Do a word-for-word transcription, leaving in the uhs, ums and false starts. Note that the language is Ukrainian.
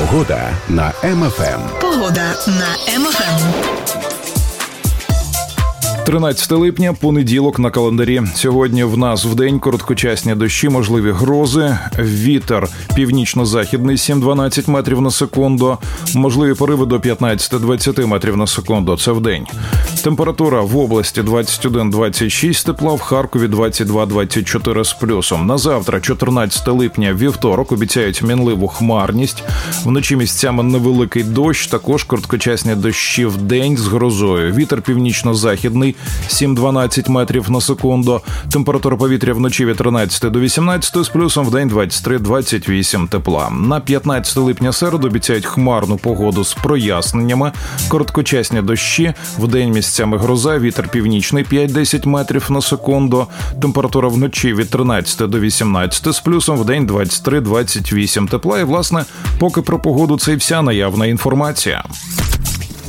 Погода на Ем Еф Ем. Погода на Ем Еф Ем. тринадцяте липня, понеділок на календарі. Сьогодні в нас вдень короткочасні дощі, можливі грози, вітер північно-західний сім-дванадцять метрів на секунду, можливі пориви до п'ятнадцять-двадцять метрів на секунду, це вдень. Температура в області двадцять один - двадцять шість тепла, в Харкові двадцять два - двадцять чотири з плюсом. На завтра, чотирнадцяте липня, вівторок, обіцяють мінливу хмарність. Вночі місцями невеликий дощ, також короткочасні дощі вдень з грозою. Вітер північно-західний сім-дванадцять метрів на секунду. Температура повітря вночі від тринадцяти до вісімнадцяти з плюсом, вдень двадцять три - двадцять вісім тепла. На п'ятнадцяте липня середу обіцяють хмарну погоду з проясненнями. Короткочасні дощі, вдень місцями гроза, вітер північний п'ять-десять метрів на секунду. Температура вночі від тринадцяти до вісімнадцяти з плюсом, вдень двадцять три - двадцять вісім тепла. І, власне, поки про погоду це і вся наявна інформація.